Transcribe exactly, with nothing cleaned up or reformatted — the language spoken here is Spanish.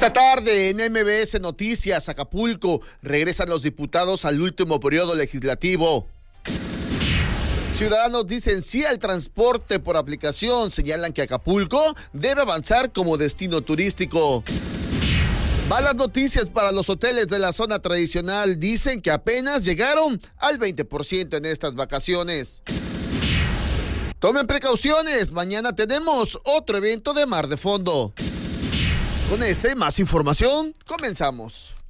Esta tarde en M B S Noticias, Acapulco, regresan los diputados al último periodo legislativo. Ciudadanos dicen sí al transporte por aplicación, señalan que Acapulco debe avanzar como destino turístico. Malas noticias para los hoteles de la zona tradicional, dicen que apenas llegaron al veinte por ciento en estas vacaciones. Tomen precauciones, mañana tenemos otro evento de Mar de Fondo. Con esta y más información, comenzamos.